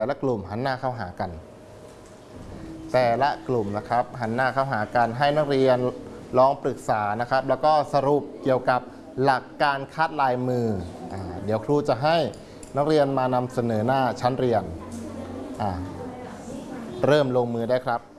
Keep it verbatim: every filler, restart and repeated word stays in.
แต่ละกลุ่มหันหน้าเข้าหากัน แต่ละกลุ่มนะครับหันหน้าเข้าหากันให้นักเรียนลองปรึกษานะครับแล้วก็สรุปเกี่ยวกับหลักการคัดลายมืออ่าเดี๋ยวครูจะให้นักเรียนมานำเสนอหน้าชั้นเรียนอ่าเริ่มลงมือได้ครับ